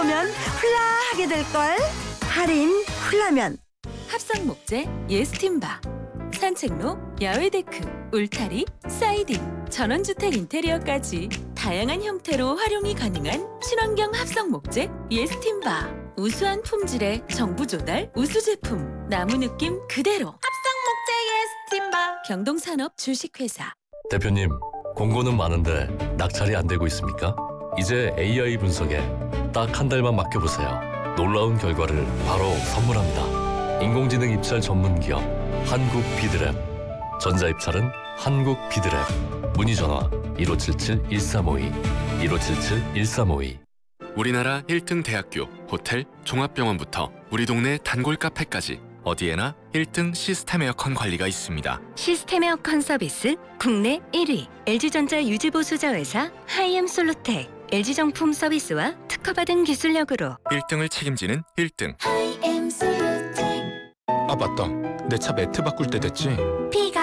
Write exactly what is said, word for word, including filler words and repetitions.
보면 훌라하게 될걸. 할인 훌라면. 합성 목재 예스팀바, 산책로, 야외 데크, 울타리, 사이딩, 전원주택 인테리어까지 다양한 형태로 활용이 가능한 친환경 합성 목재 예스팀바. 우수한 품질의 정부 조달 우수 제품, 나무 느낌 그대로. 합성 목재 예스팀바. 경동산업 주식회사. 대표님, 공고는 많은데 낙찰이 안 되고 있습니까? 이제 에이아이 분석에 딱 한 달만 맡겨보세요. 놀라운 결과를 바로 선물합니다. 인공지능 입찰 전문 기업 한국 비드랩. 전자입찰은 한국 비드랩. 문의 전화 일오칠칠 일삼오이 일오칠칠 일삼오이. 우리나라 일 등 대학교, 호텔, 종합병원부터 우리 동네 단골 카페까지 어디에나 일 등 시스템 에어컨 관리가 있습니다. 시스템 에어컨 서비스 국내 일 위 엘지전자 유지보수자 회사 하이엠솔루텍. 엘지정품 서비스와 특허받은 기술력으로 일 등을 책임지는 일 등. 하이엠솔루텍. 아 맞다, 내 차 매트 바꿀 때 됐지? 피가